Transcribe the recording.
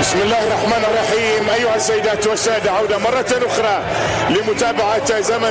بسم الله الرحمن الرحيم. أيها السيدات والسادة، عودة مرة أخرى لمتابعة زمن